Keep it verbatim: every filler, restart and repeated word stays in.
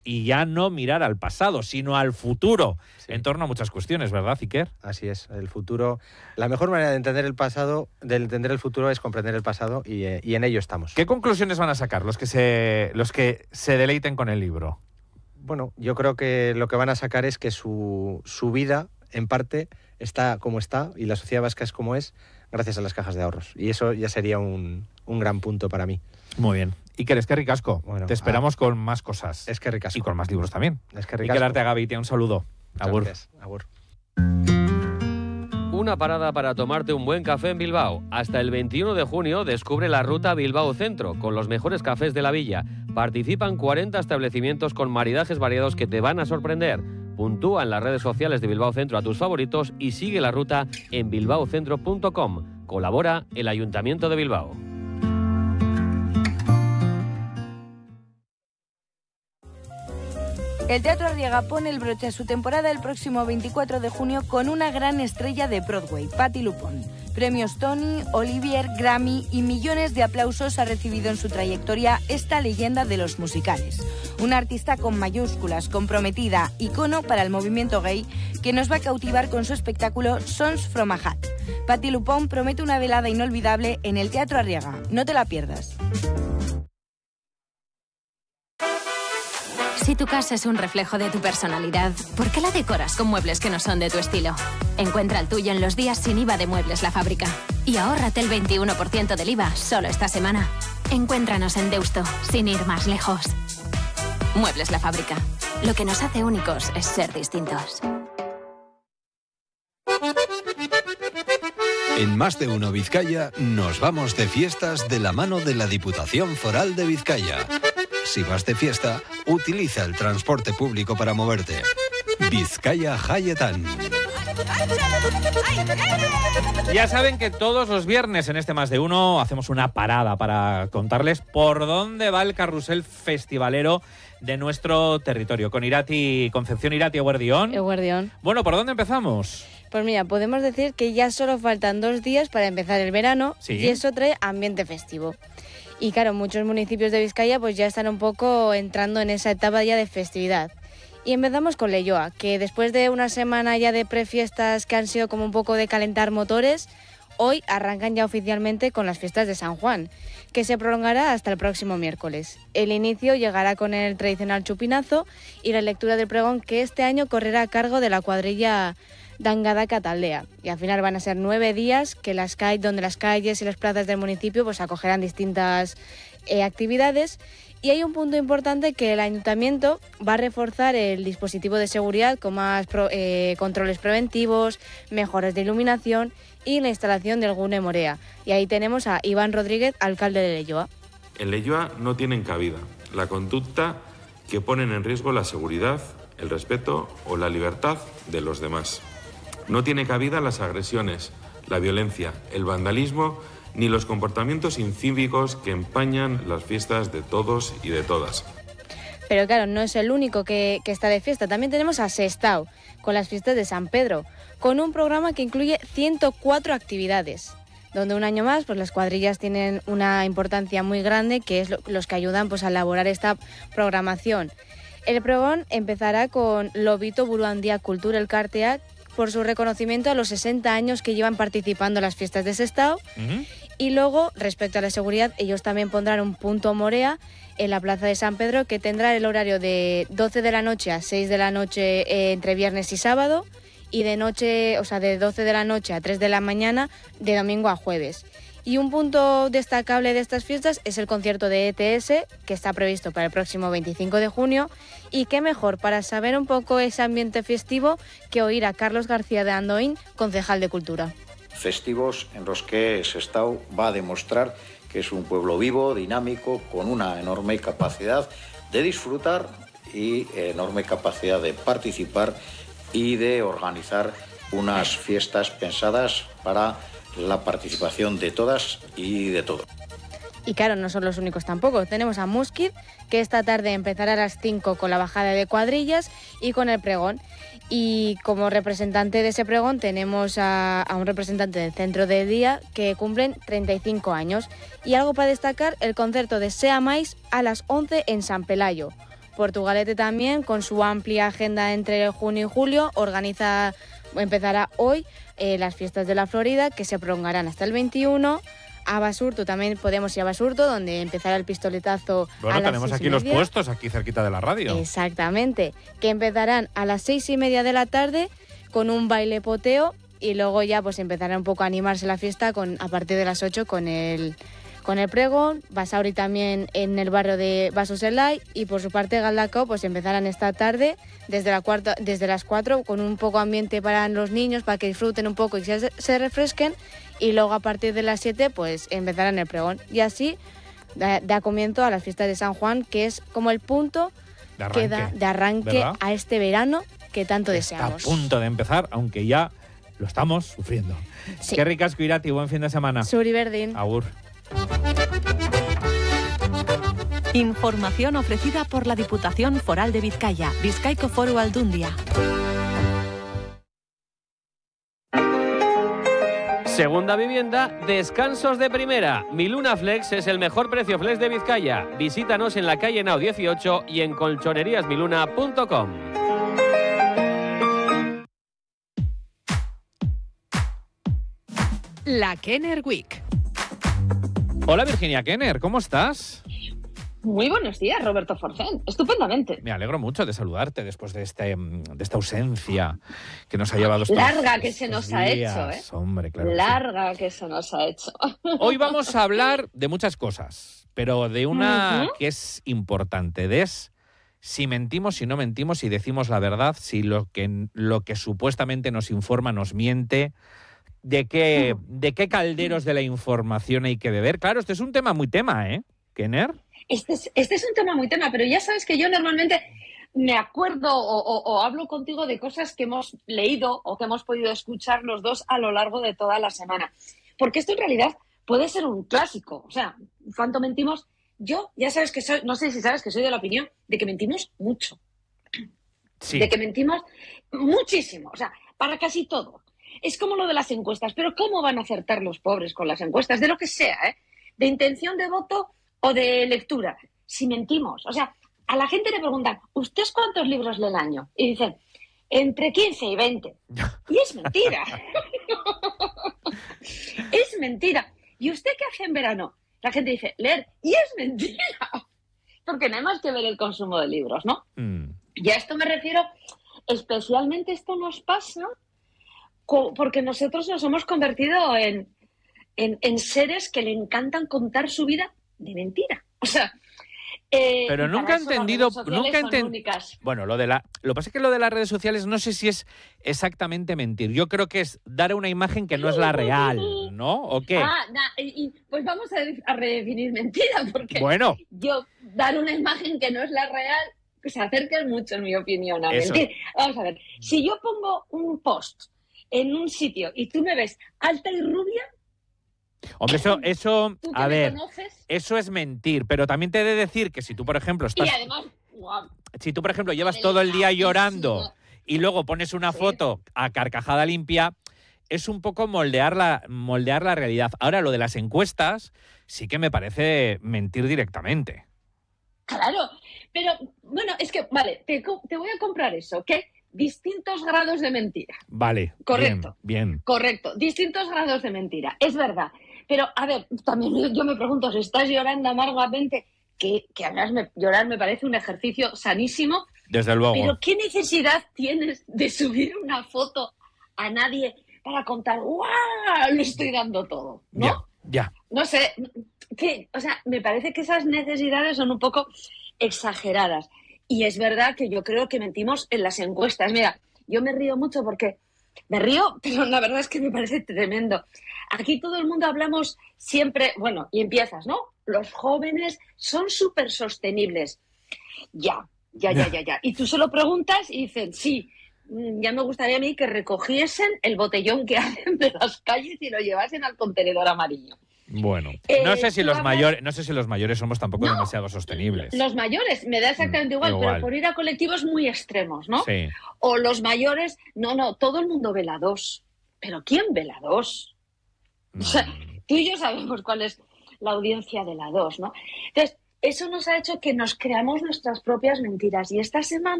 y ya no mirar al pasado, sino al futuro, sí. en torno a muchas cuestiones, ¿verdad, Iker? Así es, el futuro. La mejor manera de entender el pasado, de entender el futuro, es comprender el pasado y, eh, y en ello estamos. ¿Qué conclusiones van a sacar los que se, los que se deleiten con el libro? Bueno, yo creo que lo que van a sacar es que su, su vida, en parte, está como está y la sociedad vasca es como es gracias a las cajas de ahorros. Y eso ya sería un, un gran punto para mí. Muy bien. Iker, es que ricasco. Bueno, te esperamos ah, con más cosas. Es que ricasco. Y con más libros también. Es que ricasco. Iker Arteagabetia, un saludo. Muchas Agur. gracias. Agur. Una parada para tomarte un buen café en Bilbao. Hasta el veintiuno de junio descubre la ruta Bilbao Centro con los mejores cafés de la villa. Participan cuarenta establecimientos con maridajes variados que te van a sorprender. Puntúa en las redes sociales de Bilbao Centro a tus favoritos y sigue la ruta en bilbao centro punto com. Colabora el Ayuntamiento de Bilbao. El Teatro Arriaga pone el broche a su temporada el próximo veinticuatro de junio con una gran estrella de Broadway, Patti LuPone. Premios Tony, Olivier, Grammy y millones de aplausos ha recibido en su trayectoria esta leyenda de los musicales. Una artista con mayúsculas, comprometida, icono para el movimiento gay, que nos va a cautivar con su espectáculo Songs from a Hat. Patti LuPone promete una velada inolvidable en el Teatro Arriaga. No te la pierdas. Si tu casa es un reflejo de tu personalidad, ¿por qué la decoras con muebles que no son de tu estilo? Encuentra el tuyo en los días sin I V A de Muebles La Fábrica. Y ahórrate el veintiuno por ciento del I V A solo esta semana. Encuéntranos en Deusto, sin ir más lejos. Muebles La Fábrica. Lo que nos hace únicos es ser distintos. En Más de Uno Vizcaya nos vamos de fiestas de la mano de la Diputación Foral de Vizcaya. Si vas de fiesta, utiliza el transporte público para moverte. Vizcaya Jaietan. Ya saben que todos los viernes en este Más de Uno hacemos una parada para contarles por dónde va el carrusel festivalero de nuestro territorio. Con Irati, Concepción Irati, Eguerdión. Eguerdión. Bueno, ¿por dónde empezamos? Pues mira, podemos decir que ya solo faltan dos días para empezar el verano, ¿sí? Y eso trae ambiente festivo. Y claro, muchos municipios de Vizcaya pues ya están un poco entrando en esa etapa ya de festividad. Y empezamos con Leioa, que después de una semana ya de prefiestas que han sido como un poco de calentar motores, hoy arrancan ya oficialmente con las fiestas de San Juan, que se prolongará hasta el próximo miércoles. El inicio llegará con el tradicional chupinazo y la lectura del pregón, que este año correrá a cargo de la cuadrilla Dangadaca Taldea. Y al final van a ser nueve días que las calles, donde las calles y las plazas del municipio pues acogerán distintas eh, actividades. Y hay un punto importante, que el ayuntamiento va a reforzar el dispositivo de seguridad con más pro, eh, controles preventivos, mejoras de iluminación y la instalación del Gune Morea. Y ahí tenemos a Iván Rodríguez, alcalde de Leioa. En Leioa no tienen cabida la conducta que ponen en riesgo la seguridad, el respeto o la libertad de los demás. No tiene cabida las agresiones, la violencia, el vandalismo ni los comportamientos incívicos que empañan las fiestas de todos y de todas. Pero claro, no es el único que, que está de fiesta. También tenemos a Sestao, con las fiestas de San Pedro, con un programa que incluye ciento cuatro actividades, donde un año más pues las cuadrillas tienen una importancia muy grande, que es lo, los que ayudan pues a elaborar esta programación. El pregón empezará con Lobito Buruandía Cultura Elkartea, por su reconocimiento a los sesenta años que llevan participando en las fiestas de Sestao. Uh-huh. Y luego, respecto a la seguridad, ellos también pondrán un punto Morea en la plaza de San Pedro, que tendrá el horario de doce de la noche a seis de la noche eh, entre viernes y sábado, y de noche, o sea, de doce de la noche a tres de la mañana de domingo a jueves. Y un punto destacable de estas fiestas es el concierto de E T S, que está previsto para el próximo veinticinco de junio. Y qué mejor para saber un poco ese ambiente festivo que oír a Carlos García de Andoín, concejal de Cultura. Festivos en los que Sestao va a demostrar que es un pueblo vivo, dinámico, con una enorme capacidad de disfrutar y enorme capacidad de participar y de organizar unas fiestas pensadas para la participación de todas y de todos. Y claro, no son los únicos tampoco. Tenemos a Muskir, que esta tarde empezará a las cinco con la bajada de cuadrillas y con el pregón. Y como representante de ese pregón tenemos a, a un representante del Centro de Día, que cumplen treinta y cinco años. Y algo para destacar, el concierto de Sea Mais a las once en San Pelayo. Portugalete también, con su amplia agenda entre junio y julio, organiza, empezará hoy eh, las fiestas de la Florida, que se prolongarán hasta el veintiuno. A Basurto también podemos ir a Basurto, donde empezará el pistoletazo bueno, a las tenemos seis aquí y los media. puestos, aquí cerquita de la radio. Exactamente, que empezarán a las seis y media de la tarde con un baile poteo y luego ya pues empezará un poco a animarse la fiesta con a partir de las ocho con el con el pregón. Basauri también en el barrio de Basoselai y por su parte Galdacao pues empezarán esta tarde desde la cuarta, desde las cuatro con un poco ambiente para los niños para que disfruten un poco y se, se refresquen y luego a partir de las siete pues empezarán el pregón y así da, da comienzo a las fiestas de San Juan, que es como el punto De arranque, que da de arranque ¿verdad? a este verano que tanto Está deseamos. a punto de empezar, aunque ya lo estamos sufriendo. Sí. Qué ricasco, Irati, buen fin de semana. Suri Berdin. Agur. Información ofrecida por la Diputación Foral de Vizcaya, Bizkaiko Foru Aldundia. Segunda vivienda, descansos de primera. Miluna Flex es el mejor precio flex de Vizcaya. Visítanos en la calle Nao dieciocho y en colchonerías miluna punto com. La Kenner Week. Hola Virginia Kenner, ¿cómo estás? Muy buenos días, Roberto Forcén. Estupendamente. Me alegro mucho de saludarte después de, este, de esta ausencia que nos ha llevado estos, Larga que se estos nos ha días. hecho, ¿eh? Hombre, claro que sí. Larga que se nos ha hecho. Hoy vamos a hablar de muchas cosas, pero de una Ujú. que es importante, de es si mentimos, si no mentimos, si decimos la verdad, si lo que, lo que supuestamente nos informa nos miente, de qué, de qué calderos de la información hay que beber. Claro, este es un tema muy tema, ¿eh, Kenner? Este es, este es un tema muy tema, pero ya sabes que yo normalmente me acuerdo o, o- o hablo contigo de cosas que hemos leído o que hemos podido escuchar los dos a lo largo de toda la semana. Porque esto en realidad puede ser un clásico. O sea, ¿cuánto mentimos? Yo, ya sabes que soy, no sé si sabes que soy de la opinión de que mentimos mucho. Sí. De que mentimos muchísimo. O sea, para casi todo. Es como lo de las encuestas. Pero ¿cómo van a acertar los pobres con las encuestas? De lo que sea, ¿eh? De intención de voto o de lectura. Si mentimos. O sea, a la gente le preguntan, ¿usted cuántos libros lee al año? Y dicen, entre quince y veinte. Y es mentira. Es mentira. ¿Y usted qué hace en verano? La gente dice, leer. Y es mentira. Porque no hay más que ver el consumo de libros, ¿no? Mm. Y a esto me refiero, especialmente esto nos pasa co- porque nosotros nos hemos convertido en, en, en seres que le encantan contar su vida de mentira. O sea, eh, Pero y nunca para he eso las entendido, redes sociales nunca he son enten- únicas. Bueno, lo de la, lo que pasa es que lo de las redes sociales no sé si es exactamente mentir. Yo creo que es dar una imagen que no es la real, ¿no? ¿O qué? Ah, na- y, y, pues vamos a, de- a redefinir mentira, porque Bueno. yo dar una imagen que no es la real, pues se acerca mucho, en mi opinión, a Eso. mentir. Vamos a ver, si yo pongo un post en un sitio y tú me ves alta y rubia, Hombre, eso, eso, tú que a me ver, conoces, eso es mentir, pero también te he de decir que si tú, por ejemplo, y estás, además, guau, si tú, por ejemplo, llevas todo el día llorando y luego pones una Sí. foto a carcajada limpia, es un poco moldear la, moldear la realidad. Ahora, lo de las encuestas sí que me parece mentir directamente. claro, pero bueno, es que, vale, te, co- te voy a comprar eso, ¿ok? Distintos grados de mentira. Vale, Correcto. bien, bien. Correcto, distintos grados de mentira, es verdad. Pero, a ver, también yo- yo me pregunto, si estás llorando amargamente, que, que además me- llorar me parece un ejercicio sanísimo, Desde luego. pero ¿qué necesidad tienes de subir una foto a nadie para contar, ¡guau! Lo estoy dando todo, ¿no? Ya, ya. No sé, que, o sea, me parece que esas necesidades son un poco exageradas. Y es verdad que yo creo que mentimos en las encuestas. Mira, yo me río mucho porque me río, pero la verdad es que me parece tremendo. Aquí todo el mundo hablamos siempre, bueno, y empiezas, ¿no? Los jóvenes son súper sostenibles. Ya, ya, ya, ya, ya. Y tú se lo preguntas y dicen, sí, mm, ya me gustaría a mí que recogiesen el botellón que hacen de las calles y lo llevasen al contenedor amarillo. Bueno, Eh, no sé si tú los hablas- mayores, no sé si los mayores somos tampoco No. demasiado sostenibles. Los mayores, me da exactamente Mm, igual, igual. pero por ir a colectivos muy extremos, ¿no? Sí. O los mayores, no, no, todo el mundo ve la dos. ¿Pero quién ve la dos? O sea, Mm. tú y yo sabemos cuál es la audiencia de la dos, ¿no? Entonces, eso nos ha hecho que nos creamos nuestras propias mentiras. Y esta semana